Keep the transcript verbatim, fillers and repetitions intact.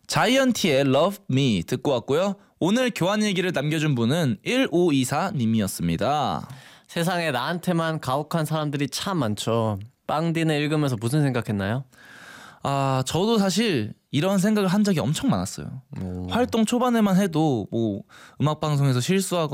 자이언티의 Love Me 듣고 왔고요. 오늘 교환 일기를 남겨준 분은 일오이사 님이었습니다. 세상에 나한테만 가혹한 사람들이 참 많죠. 빵디는 읽으면서 무슨 생각했나요? 아, 저도 사실 이런 생각을 한 적이 엄청 많았어요. 오. 활동 초반에만 해도 뭐 음악 방송에서 실수하거나